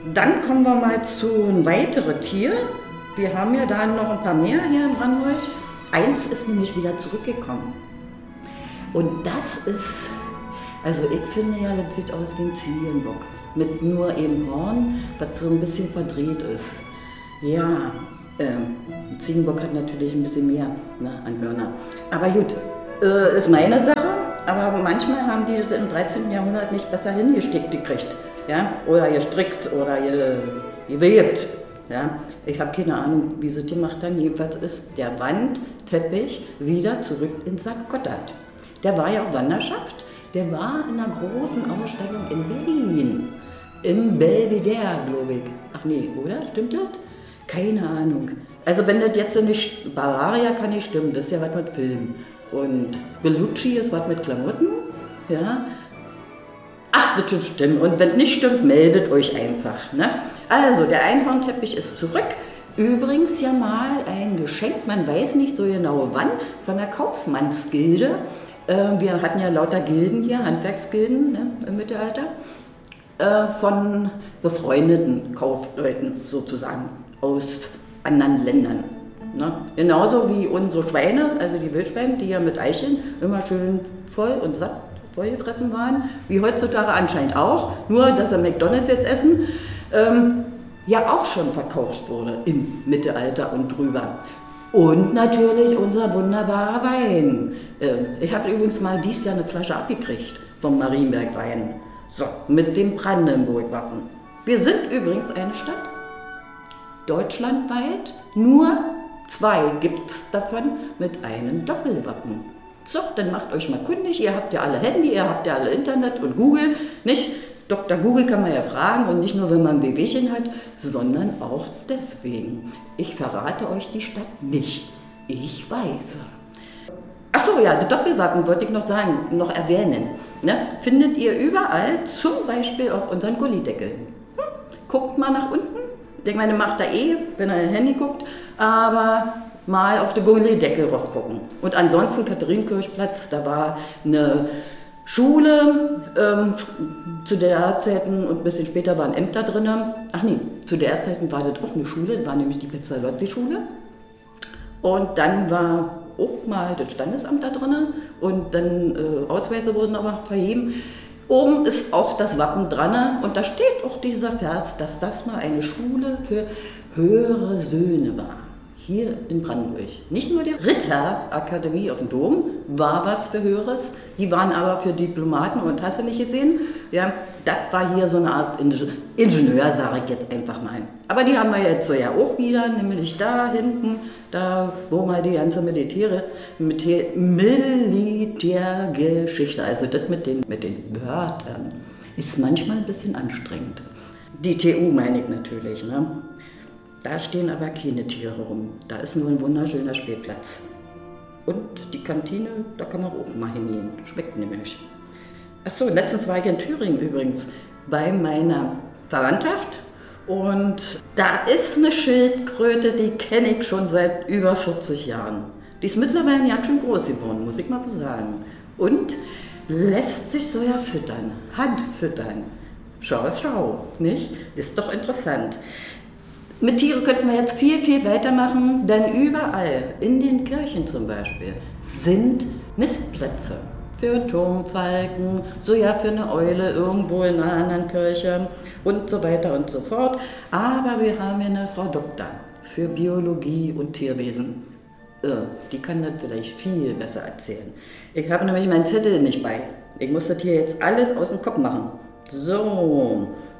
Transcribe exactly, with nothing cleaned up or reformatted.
Dann kommen wir mal zu einem weiteren Tier. Wir haben ja da noch ein paar mehr hier in Brandenburg. Eins ist nämlich wieder zurückgekommen. Und das ist, also ich finde ja, das sieht aus wie ein Ziegenbock. Mit nur eben Horn, was so ein bisschen verdreht ist. Ja, ähm, ein Ziegenbock hat natürlich ein bisschen mehr, ne, an Hörner. Aber gut, äh, ist meine Sache. Aber manchmal haben die das im dreizehnten Jahrhundert nicht besser hingestickt gekriegt. Ja? Oder gestrickt oder gewebt. Ja? Ich habe keine Ahnung, wie sie das gemacht haben. Jedenfalls ist der Wandteppich wieder zurück in Sankt Gotthard. Der war ja auch Wanderschaft. Der war in einer großen Ausstellung in Berlin. Im Belvedere, glaube ich. Ach nee, oder? Stimmt das? Keine Ahnung. Also wenn das jetzt nicht, Bavaria kann nicht stimmen, das ist ja was mit Film. Und Bellucci ist was mit Klamotten. Ja. Ach, wird schon stimmen. Und wenn nicht stimmt, meldet euch einfach. Ne? Also, der Einhornteppich ist zurück. Übrigens ja mal ein Geschenk, man weiß nicht so genau wann, von der Kaufmannsgilde. Äh, wir hatten ja lauter Gilden hier, Handwerksgilden, ne, im Mittelalter, äh, von befreundeten Kaufleuten sozusagen aus anderen Ländern. Ne? Genauso wie unsere Schweine, also die Wildschweine, die ja mit Eicheln immer schön voll und satt vollgefressen waren, wie heutzutage anscheinend auch, nur dass sie McDonalds jetzt essen, ähm, ja auch schon verkauft wurde im Mittelalter und drüber. Und natürlich unser wunderbarer Wein. Ähm, ich habe übrigens mal dieses Jahr eine Flasche abgekriegt vom Marienberg Wein. So, mit dem Brandenburg-Wappen. Wir sind übrigens eine Stadt, deutschlandweit, nur zwei gibt es davon mit einem Doppelwappen. So, dann macht euch mal kundig, ihr habt ja alle Handy, ihr habt ja alle Internet und Google, nicht? Doktor Google kann man ja fragen und nicht nur, wenn man ein Wehwehchen hat, sondern auch deswegen. Ich verrate euch die Stadt nicht, ich weiß. Ach so, ja, das Doppelwappen wollte ich noch sagen, noch erwähnen. Ne? Findet ihr überall, zum Beispiel auf unseren Gullideckeln. Hm? Guckt mal nach unten. Ich meine, macht da eh, wenn er ein Handy guckt, aber mal auf die Gullideckel rauf gucken. Und ansonsten Katharinenkirchplatz, da war eine Schule, ähm, zu der Zeiten und ein bisschen später waren Ämter drin. Ach nee, zu der Zeiten war das auch eine Schule, das war nämlich die Pezzalotti-Schule. Und dann war auch mal das Standesamt da drin und dann äh, Ausweise wurden aber vergeben. Oben ist auch das Wappen dran und da steht auch dieser Vers, dass das mal eine Schule für höhere Söhne war. Hier in Brandenburg. Nicht nur die Ritterakademie auf dem Dom war was für Höheres, die waren aber für Diplomaten und hast du nicht gesehen? Ja, das war hier so eine Art Ingenieur, sage ich jetzt einfach mal. Aber die haben wir jetzt so ja auch wieder, nämlich da hinten, da wo mal die ganze Militäre, Militär, Militärgeschichte, also das mit den, mit den Wörtern, ist manchmal ein bisschen anstrengend. Die T U meine ich natürlich, ne? Da stehen aber keine Tiere rum. Da ist nur ein wunderschöner Spielplatz. Und die Kantine, da kann man auch mal hingehen. Schmeckt nämlich. Achso, letztens war ich in Thüringen übrigens bei meiner Verwandtschaft. Und da ist eine Schildkröte, die kenne ich schon seit über vierzig Jahren. Die ist mittlerweile ganz schön groß geworden, muss ich mal so sagen. Und lässt sich so ja füttern, handfüttern. Schau, schau, nicht? Ist doch interessant. Mit Tieren könnten wir jetzt viel, viel weitermachen, denn überall, in den Kirchen zum Beispiel, sind Nistplätze für Turmfalken, so ja für eine Eule irgendwo in einer anderen Kirche und so weiter und so fort. Aber wir haben hier eine Frau Doktor für Biologie und Tierwesen. Die kann das vielleicht viel besser erzählen. Ich habe nämlich meinen Zettel nicht bei. Ich muss das hier jetzt alles aus dem Kopf machen. So.